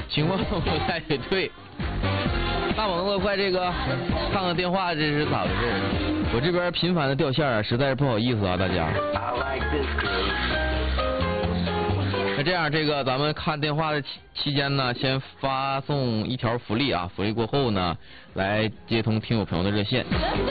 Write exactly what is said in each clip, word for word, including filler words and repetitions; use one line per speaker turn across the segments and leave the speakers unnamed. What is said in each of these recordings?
情况不太对。大猛子，快这个看看电话，这是咋回事？我这边频繁的掉线啊，实在是不好意思啊，大家。那这样，这个咱们看电话的期期间呢，先发送一条福利啊，福利过后呢，来接通听友朋友的热线。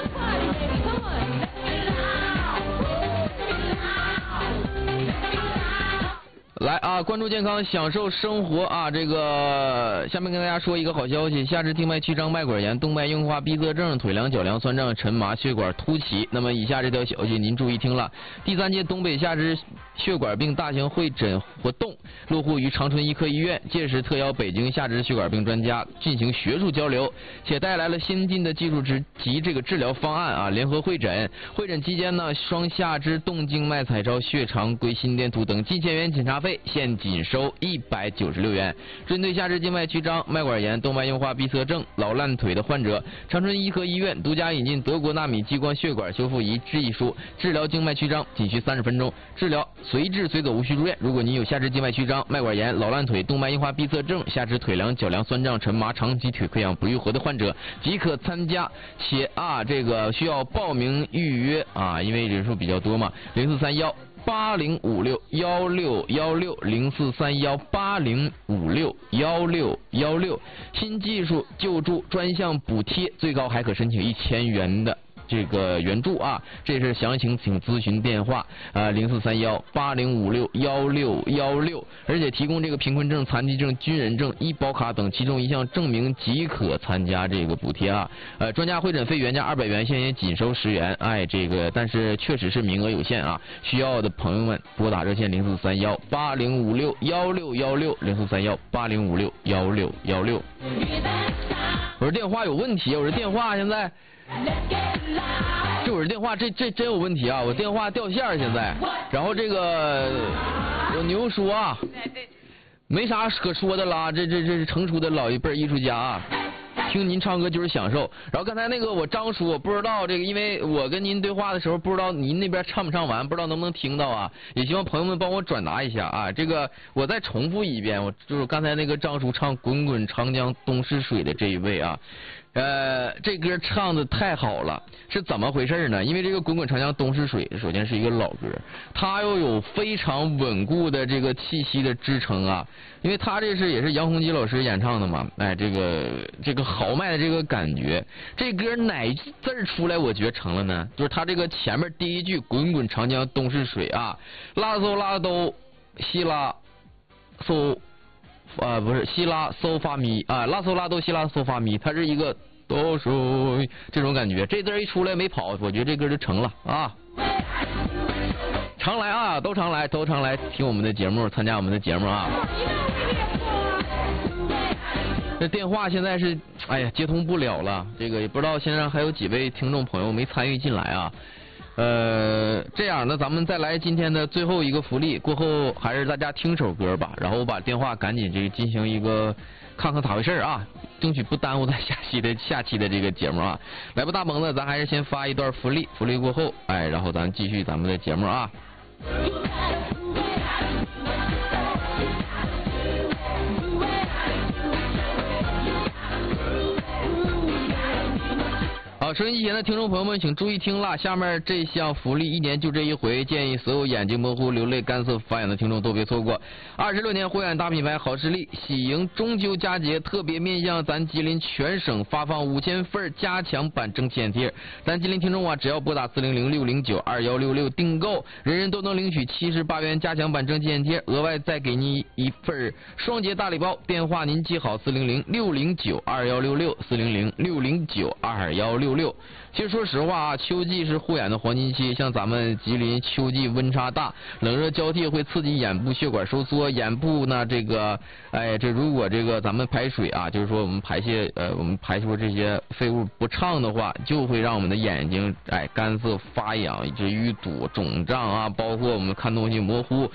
来啊，关注健康，享受生活啊！这个下面跟大家说一个好消息，下肢静脉曲张、脉管炎、动脉硬化、闭塞症、腿凉、脚凉、酸胀、沉麻、血管突起。那么以下这条消息您注意听了，第三届东北下肢血管病大型会诊活动落户于长春医科医院，届时特邀北京下肢血管病专家进行学术交流，且带来了先进的技术之及这个治疗方案啊，联合会诊。会诊期间呢，双下肢动静脉彩超、血常规心电图等近千元检查费。现仅收一百九十六元。针对下肢静脉曲张、脉管炎、动脉硬化、闭塞症、老烂腿的患者，长春医科医院独家引进德国纳米激光血管修复仪技术，治疗静脉曲张仅需三十分钟，治疗随治随走，无需住院。如果您有下肢静脉曲张、脉管炎、老烂腿、动脉硬化、闭塞症、下肢腿凉、脚凉、酸胀、沉麻、长期腿溃疡不愈合的患者，即可参加。且啊，这个需要报名预约啊，因为人数比较多嘛，零四三幺。八零五六幺六幺六零四三幺八零五六幺六幺六，新技术救助专项补贴，最高还可申请一千元的这个援助啊！这是详情请咨询电话啊，零四三幺八零五六幺六幺六，而且提供这个贫困证、残疾证、军人证、医保卡等其中一项证明即可参加这个补贴啊。呃，专家会诊费原价二百元，现在仅收十元。哎，这个但是确实是名额有限啊，需要的朋友们拨打热线零四三幺八零五六幺六幺六零四三幺八零五六幺六幺六。我说电话有问题，我说电话现在。这我这电话这这真有问题啊！我电话掉线现在，然后这个我牛叔啊，没啥可说的啦，这这这是成熟的老一辈艺术家啊，听您唱歌就是享受。然后刚才那个我张叔，我不知道这个，因为我跟您对话的时候，不知道您那边唱不唱完，不知道能不能听到啊？也希望朋友们帮我转达一下啊。这个我再重复一遍，我就是刚才那个张叔唱《滚滚长江东逝水》的这一位啊。呃，这歌唱的太好了，是怎么回事呢？因为这个《滚滚长江东逝水》首先是一个老歌，它又有非常稳固的这个气息的支撑啊。因为它这是也是杨洪基老师演唱的嘛，哎，这个这个豪迈的这个感觉，这歌哪字儿出来我觉成了呢？就是它这个前面第一句“滚滚长江东逝水”啊，拉搜拉都西拉搜。啊，不是西拉嗦发咪啊，拉嗦拉哆西拉嗦发咪，它是一个哆嗦这种感觉。这字一出来没跑，我觉得这歌就成了啊！常来啊，都常来，都常来听我们的节目，参加我们的节目啊！这电话现在是哎呀接通不了了，这个也不知道现在还有几位听众朋友没参与进来啊。呃，这样呢，咱们再来今天的最后一个福利，过后还是大家听首歌吧，然后我把电话赶紧这个进行一个看看咋回事啊，争取不耽误咱下期的下期的这个节目啊。来吧，大萌子，咱还是先发一段福利，福利过后，哎，然后咱继续咱们的节目啊。好，收音机前的听众朋友们，请注意听啦！下面这项福利一年就这一回，建议所有眼睛模糊、流泪、干涩、发痒的听众都别错过。二十六年护眼大品牌好视力喜迎中秋佳节，特别面向咱吉林全省发放五千份加强版蒸汽眼贴。咱吉林听众啊，只要拨打四零零六零九二幺六六订购，人人都能领取七十八元加强版蒸汽眼贴，额外再给你一份双节大礼包。电话您记好：四零零六零九二幺六六，四零零六零九二幺六六。其实说实话啊，秋季是护眼的黄金期，像咱们吉林秋季温差大，冷热交替会刺激眼部血管收缩，眼部呢这个哎这如果这个咱们排水啊，就是说我们排泄呃我们排出这些废物不畅的话，就会让我们的眼睛哎干涩发痒，以至于堵肿胀啊，包括我们看东西模糊，